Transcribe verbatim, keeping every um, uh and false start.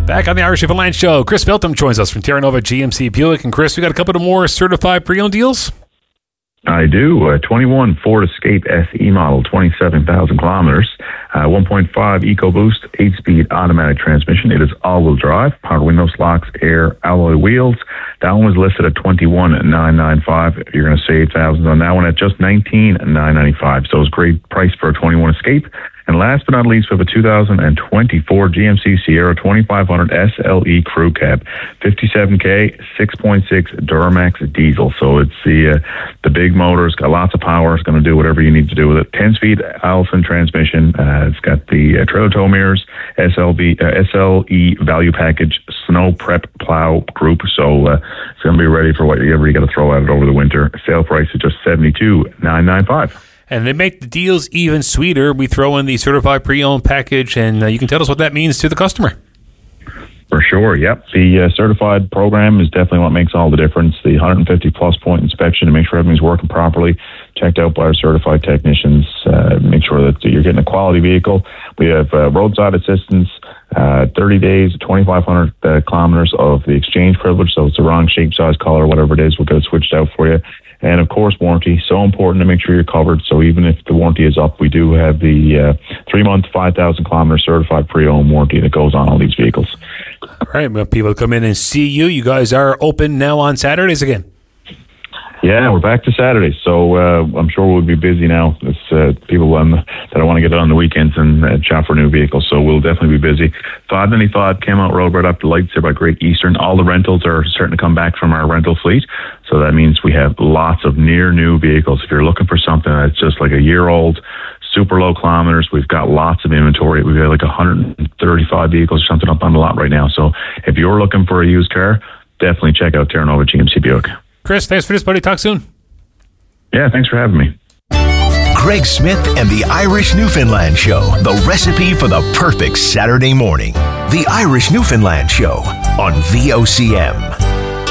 Back on the Irish Newfoundland Show, Chris Feltham joins us from Terra Nova G M C Buick. And Chris, we got a couple of more certified pre-owned deals? I do. Uh, twenty-one Ford Escape S E model, twenty-seven thousand kilometers, uh, one point five EcoBoost, eight-speed automatic transmission. It is all-wheel drive, power windows, locks, air, alloy wheels. That one was listed at twenty-one thousand nine hundred ninety-five dollars. You're going to save thousands on that one at just nineteen thousand nine hundred ninety-five dollars. So it's a great price for a twenty-one Escape. And last but not least, we have a two thousand twenty-four G M C Sierra twenty-five hundred S L E Crew Cab, fifty-seven K, six point six Duramax diesel. So it's the uh, the big motor. It's got lots of power. It's going to do whatever you need to do with it. ten-speed Allison transmission. Uh, it's got the uh, trailer tow mirrors, S L B, uh, S L E value package, snow prep plow group. So uh, it's going to be ready for whatever you got to throw at it over the winter. Sale price is just seventy-two thousand nine hundred ninety-five. And they make the deals even sweeter. We throw in the certified pre-owned package, and uh, you can tell us what that means to the customer. For sure, yep. The uh, certified program is definitely what makes all the difference. The one hundred fifty plus point inspection to make sure everything's working properly, checked out by our certified technicians, uh, make sure that you're getting a quality vehicle. We have uh, roadside assistance, uh, thirty days, twenty-five hundred uh, kilometers of the exchange privilege. So it's the wrong shape, size, color, whatever it is, we'll get it switched out for you. And of course, warranty, so important to make sure you're covered. So even if the warranty is up, we do have the uh, three-month, five thousand kilometer certified pre-owned warranty that goes on all these vehicles. All right, well, people come in and see you. You guys are open now on Saturdays again. Yeah, we're back to Saturdays, so uh, I'm sure we'll be busy now. It's uh, people on the, that I want to get on the weekends and uh, shop for new vehicles, so we'll definitely be busy. five ninety-five Camelot Road, right up the lights there by Great Eastern. All the rentals are starting to come back from our rental fleet, so that means we have lots of near new vehicles. If you're looking for something that's just like a year old, super low kilometers, we've got lots of inventory. We've got like one hundred thirty-five vehicles or something up on the lot right now. So if you're looking for a used car, definitely check out Terra Nova G M C Buick. Chris, thanks for this, buddy. Talk soon. Yeah, thanks for having me. Greg Smith and the Irish Newfoundland Show, the recipe for the perfect Saturday morning. The Irish Newfoundland Show on V O C M.